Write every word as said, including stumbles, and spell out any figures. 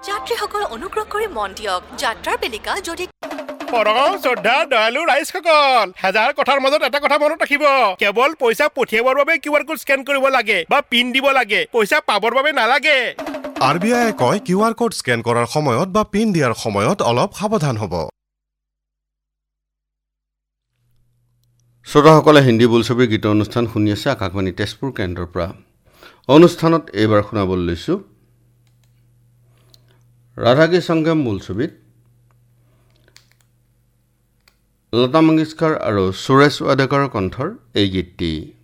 যাত্ৰীসকল অনুগ্ৰহ কৰি মন দিয়ক যাত্ৰাৰ বেলিকা যদি পৰম শ্ৰদ্ধা দয়ালু ৰাইজসকল হাজাৰ কথাৰ মাজত এটা কথা মনত ৰাখিব কেৱল পইচা পঠিয়াবৰ বাবে কিউআৰ কোড স্কেন কৰিব লাগে বা পিন দিব লাগে পইচা পাবৰ বাবে নালাগে আৰ বি আই কয় কিউআৰ কোড স্কেন কৰাৰ সময়ত বা পিন দিয়াৰ সময়ত অলপ সাৱধান হ'ব শ্ৰোতাসকলে হিন্দী বোলছবিৰ গীত অনুষ্ঠান শুনি আছে আকাশবাণী তেজপুৰ কেন্দ্ৰৰ পৰা অনুষ্ঠানত এইবাৰ শুনাবলৈ লৈছোঁ ৰাধা কি সংগম বোলছবিত লতা মংগেশকাৰ আৰু সুৰেশ ৱাডেকাৰৰ কণ্ঠৰ এই গীতটি